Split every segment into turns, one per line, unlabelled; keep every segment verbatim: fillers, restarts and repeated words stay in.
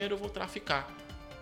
eu vou traficar.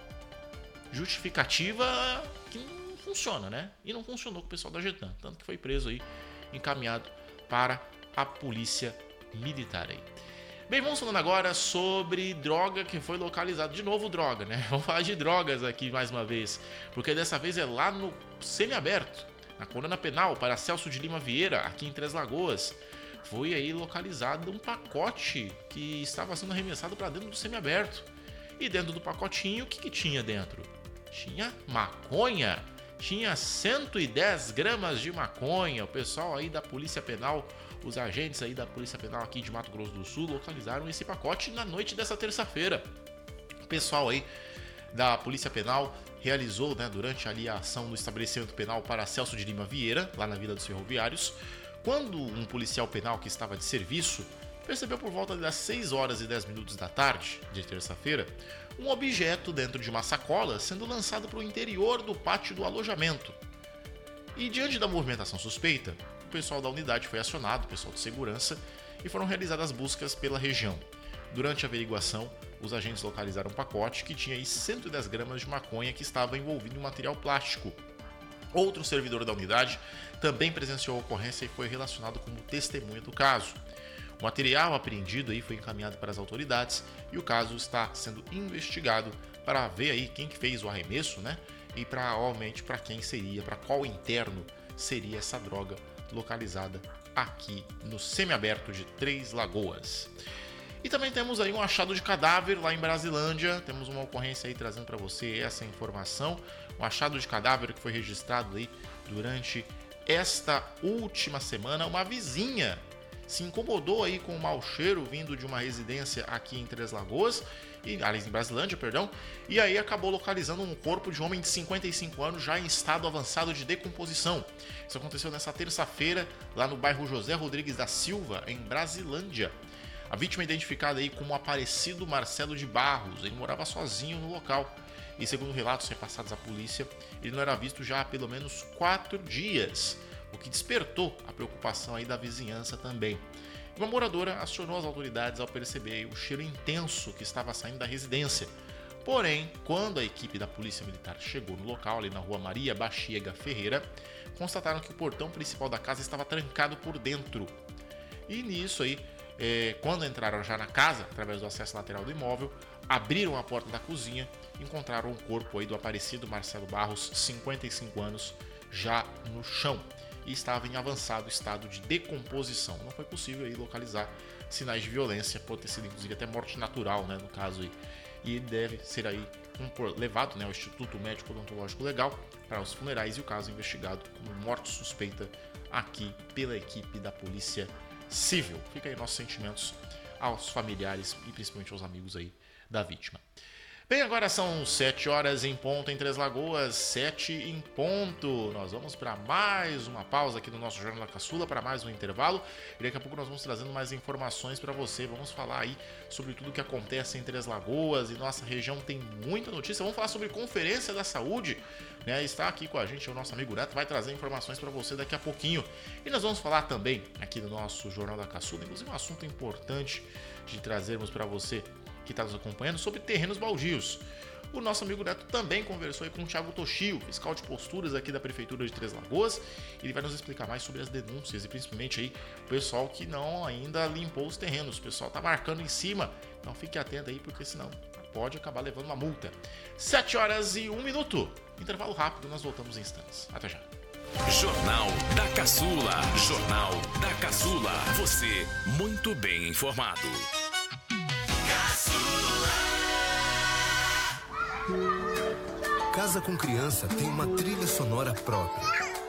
Justificativa que não funciona, né? E não funcionou com o pessoal da Getan, tanto que foi preso aí, encaminhado para a polícia militar aí. Bem, vamos falando agora sobre droga que foi localizada. De novo droga, né? Vamos falar de drogas aqui mais uma vez, porque dessa vez é lá no semiaberto, na coluna penal para Celso de Lima Vieira, aqui em Três Lagoas. Foi aí localizado um pacote que estava sendo arremessado para dentro do semiaberto. E dentro do pacotinho, o que, que tinha dentro? Tinha maconha. Tinha cento e dez gramas de maconha. O pessoal aí da Polícia Penal, os agentes aí da Polícia Penal aqui de Mato Grosso do Sul localizaram esse pacote na noite dessa terça-feira. O pessoal aí da Polícia Penal realizou, né, durante ali a ação do estabelecimento penal para Celso de Lima Vieira, lá na Vila dos Ferroviários, quando um policial penal que estava de serviço percebeu por volta das seis horas e dez minutos da tarde de terça-feira um objeto dentro de uma sacola sendo lançado para o interior do pátio do alojamento. E diante da movimentação suspeita, o pessoal da unidade foi acionado, o pessoal de segurança, e foram realizadas buscas pela região. Durante a averiguação, os agentes localizaram um pacote que tinha aí cento e dez gramas de maconha que estava envolvido em material plástico. Outro servidor da unidade também presenciou a ocorrência e foi relacionado como testemunha do caso. O material apreendido aí foi encaminhado para as autoridades e o caso está sendo investigado para ver aí quem que fez o arremesso, né? E para realmente para quem seria, para qual interno seria essa droga localizada aqui no semiaberto de Três Lagoas. E também temos aí um achado de cadáver lá em Brasilândia. Temos uma ocorrência aí trazendo para você essa informação. Um achado de cadáver que foi registrado aí durante esta última semana. Uma vizinha se incomodou aí com o mau cheiro vindo de uma residência aqui em Três Lagoas, e, aliás, em Brasilândia, perdão, e aí acabou localizando um corpo de um homem de cinquenta e cinco anos já em estado avançado de decomposição. Isso aconteceu nessa terça-feira lá no bairro José Rodrigues da Silva, em Brasilândia. A vítima é identificada aí como Aparecido Marcelo de Barros. Ele morava sozinho no local e, segundo relatos repassados à polícia, ele não era visto já há pelo menos quatro dias, o que despertou a preocupação aí da vizinhança também. Uma moradora acionou as autoridades ao perceber o cheiro intenso que estava saindo da residência. Porém, quando a equipe da Polícia Militar chegou no local, ali na rua Maria Baxiega Ferreira, constataram que o portão principal da casa estava trancado por dentro. E nisso aí, É, quando entraram já na casa, através do acesso lateral do imóvel, abriram a porta da cozinha e encontraram o corpo aí do Aparecido Marcelo Barros, cinquenta e cinco anos, já no chão. E estava em avançado estado de decomposição. Não foi possível aí localizar sinais de violência, pode ter sido inclusive até morte natural, né, no caso aí. E ele deve ser aí levado, né, ao Instituto Médico Odontológico Legal para os funerais e o caso investigado como morte suspeita aqui pela equipe da Polícia Civil. Fica aí nossos sentimentos aos familiares e principalmente aos amigos aí da vítima. Bem, agora são sete horas em ponto em Três Lagoas, sete em ponto. Nós vamos para mais uma pausa aqui no nosso Jornal da Caçula, para mais um intervalo. E daqui a pouco nós vamos trazendo mais informações para você. Vamos falar aí sobre tudo o que acontece em Três Lagoas, e nossa região tem muita notícia. Vamos falar sobre Conferência da Saúde, né? Está aqui com a gente o nosso amigo Neto, vai trazer informações para você daqui a pouquinho. E nós vamos falar também aqui no nosso Jornal da Caçula, inclusive um assunto importante de trazermos para você que está nos acompanhando, sobre terrenos baldios. O nosso amigo Neto também conversou aí com o Thiago Toshio, fiscal de posturas aqui da Prefeitura de Três Lagoas. Ele vai nos explicar mais sobre as denúncias e principalmente aí o pessoal que não ainda limpou os terrenos. O pessoal tá marcando em cima, então fique atento aí, porque senão pode acabar levando uma multa. sete horas e um minuto. Intervalo rápido, nós voltamos em instantes. Até já.
Jornal da Caçula. Jornal da Caçula. Você muito bem informado.
Casa com Criança tem uma trilha sonora própria.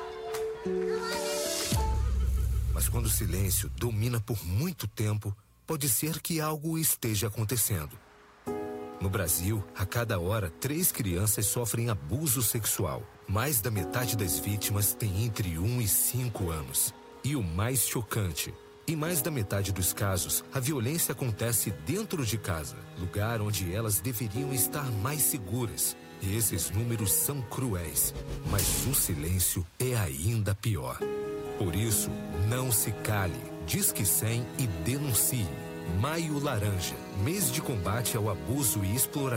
Mas quando o silêncio domina por muito tempo, pode ser que algo esteja acontecendo. No Brasil, a cada hora, três crianças sofrem abuso sexual. Mais da metade das vítimas tem entre um e cinco anos. E o mais chocante, em mais da metade dos casos, a violência acontece dentro de casa, lugar onde elas deveriam estar mais seguras. E esses números são cruéis, mas o silêncio é ainda pior. Por isso, não se cale, disque cem e denuncie. Maio Laranja, mês de combate ao abuso e exploração